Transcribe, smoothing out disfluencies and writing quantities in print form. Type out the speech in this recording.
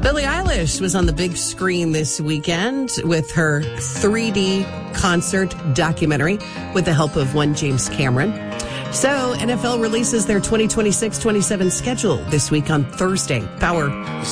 Billie Eilish was on the big screen this weekend with her 3D concert documentary with the help of one James Cameron. So NFL releases their 2026-27 schedule this week on Thursday. Power